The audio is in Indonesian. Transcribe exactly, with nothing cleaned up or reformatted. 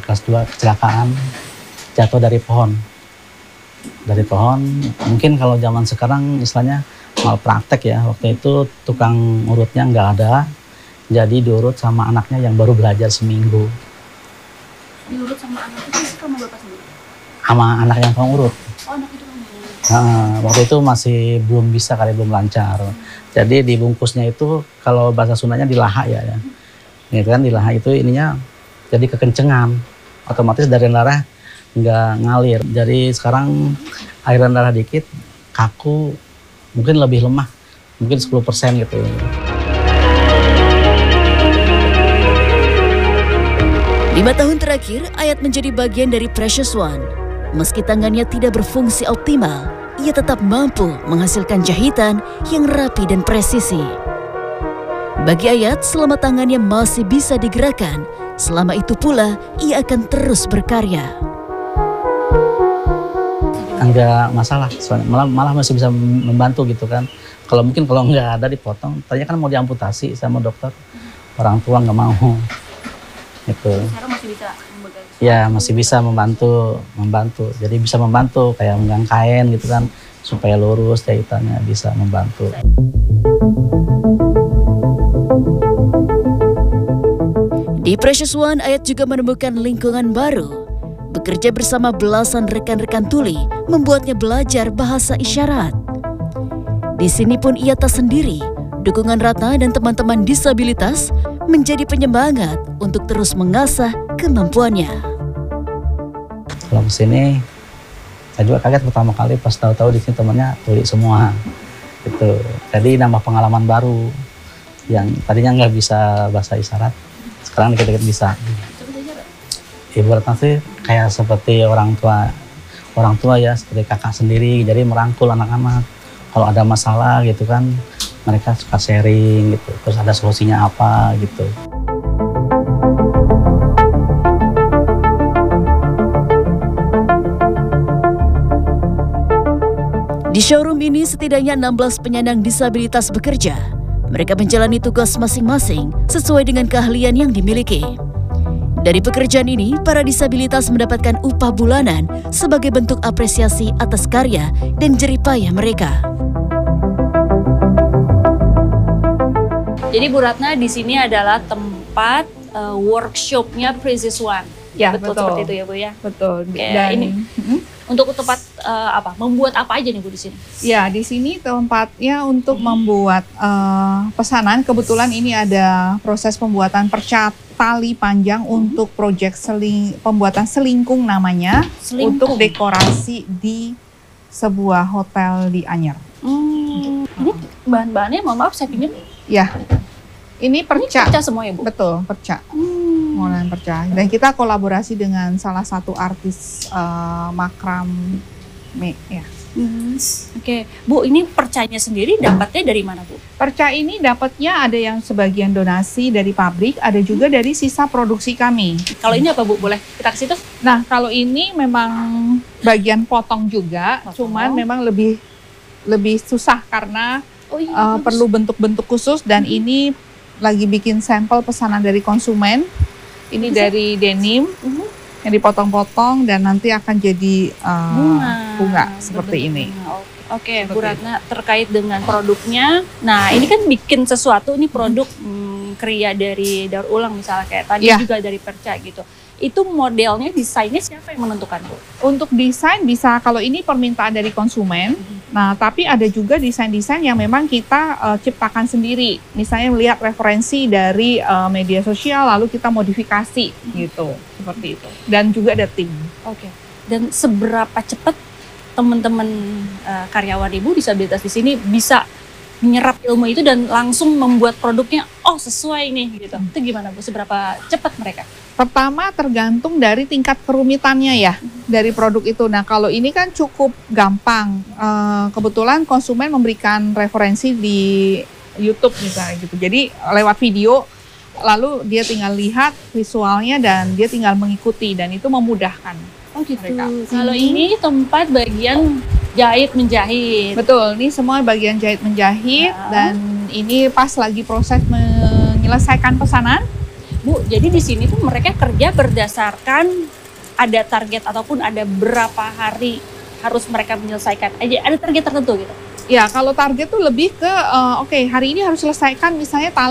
kelas dua kecelakaan, jatuh dari pohon. Dari pohon, mungkin kalau zaman sekarang istilahnya malpraktek ya. Waktu itu tukang urutnya nggak ada, jadi diurut sama anaknya yang baru belajar seminggu. Diurut sama anak itu sama bapak sendiri? Sama anak yang pengurut. Oh, anak itu pengurut. Nah, waktu itu masih belum bisa kali, belum lancar. Jadi dibungkusnya itu kalau bahasa Sundanya dilaha ya, ya. Gitu kan, dilaha itu ininya jadi kekencengan, otomatis dari darah nggak ngalir. Jadi sekarang aliran darah dikit, kaku, mungkin lebih lemah, mungkin sepuluh persen gitu. Lima tahun terakhir, Ayat menjadi bagian dari Precious One. Meski tangannya tidak berfungsi optimal, ia tetap mampu menghasilkan jahitan yang rapi dan presisi. Bagi Ayat, selama tangannya masih bisa digerakkan, selama itu pula ia akan terus berkarya. Enggak masalah, malah, malah masih bisa membantu gitu kan. Kalau mungkin kalau nggak ada dipotong, tadinya kan mau diamputasi sama dokter, orang tua nggak mau. Gitu. Sekarang masih bisa memegang? Ya masih bisa membantu, membantu. Jadi bisa membantu kayak megang kain gitu kan, supaya lurus jahitannya, bisa membantu. Di Precious One, Ayat juga menemukan lingkungan baru. Bekerja bersama belasan rekan-rekan tuli membuatnya belajar bahasa isyarat. Di sini pun ia tak sendiri. Dukungan Ratna dan teman-teman disabilitas menjadi penyemangat untuk terus mengasah kemampuannya. Kalau kesini, saya juga kaget pertama kali pas tahu-tahu di sini temannya tuli semua. Gitu. Jadi nambah pengalaman baru yang tadinya nggak bisa bahasa isyarat, sekarang dikit-dikit bisa. Ibu Ratna sih kayak seperti orang tua, orang tua ya, seperti kakak sendiri. Jadi merangkul anak-anak. Kalau ada masalah gitu kan, mereka suka sharing gitu, terus ada solusinya apa gitu. Di showroom ini setidaknya enam belas penyandang disabilitas bekerja. Mereka menjalani tugas masing-masing sesuai dengan keahlian yang dimiliki. Dari pekerjaan ini, para disabilitas mendapatkan upah bulanan sebagai bentuk apresiasi atas karya dan jerih payah mereka. Jadi Bu Ratna di sini adalah tempat uh, workshopnya Precious One. Ya, betul, betul seperti itu ya Bu ya. Betul. Kayak Dan ini hmm? untuk tempat uh, apa? Membuat apa aja nih Bu di sini? Ya, di sini tempatnya untuk hmm. membuat uh, pesanan. Kebetulan ini ada proses pembuatan percat tali panjang hmm. untuk proyek seling pembuatan selingkung namanya, selingkung. Untuk dekorasi di sebuah hotel di Anyer. Hmm. Ini bahan-bahannya, mohon maaf saya pinjam. Ya. Ini perca. Ini perca semua ya Bu? Betul, perca. Hmm. Menggunakan perca. Dan kita kolaborasi dengan salah satu artis uh, makram me, ya. Hmm. Oke, okay. Bu, ini percanya sendiri dapatnya dari mana Bu? Perca ini dapatnya ada yang sebagian donasi dari pabrik, ada juga dari sisa produksi kami. Kalau ini apa Bu? Boleh kita ke situ? Nah, kalau ini memang bagian potong juga, potong. Cuman memang lebih lebih susah karena oh, iya, uh, perlu bentuk-bentuk khusus dan hmm. ini lagi bikin sampel pesanan dari konsumen. Ini bisa? Dari denim uh-huh. yang dipotong-potong dan nanti akan jadi uh, bunga, bunga seperti ini. Bunga. Oke, Bu Ratna, terkait dengan produknya. Nah, ini kan bikin sesuatu, ini produk hmm, kriya dari daur ulang misalnya kayak tadi ya. Juga dari perca gitu. Itu modelnya, desainnya siapa yang menentukan Bu? Untuk desain bisa, kalau ini permintaan dari konsumen. Mm-hmm. Nah, tapi ada juga desain-desain yang memang kita uh, ciptakan sendiri. Misalnya melihat referensi dari uh, media sosial, lalu kita modifikasi mm-hmm. gitu, seperti itu. Dan juga ada tim. Oke. Okay. Dan seberapa cepat teman-teman uh, karyawan Ibu disabilitas di sini bisa menyerap ilmu itu dan langsung membuat produknya, oh sesuai nih gitu. Itu gimana Bu? Seberapa cepat mereka? Pertama tergantung dari tingkat kerumitannya ya mm-hmm. dari produk itu. Nah kalau ini kan cukup gampang. Uh, kebetulan konsumen memberikan referensi di YouTube misalnya gitu. Jadi lewat video, lalu dia tinggal lihat visualnya dan dia tinggal mengikuti dan itu memudahkan. Oh gitu. Mereka. Kalau hmm. ini tempat bagian jahit menjahit. Betul, ini semua bagian jahit menjahit nah. Dan ini pas lagi proses menyelesaikan pesanan. Bu, jadi di sini tuh mereka kerja berdasarkan ada target ataupun ada berapa hari harus mereka menyelesaikan aja, ada target tertentu gitu? Ya, kalau target tuh lebih ke uh, oke okay, hari ini harus selesaikan misalnya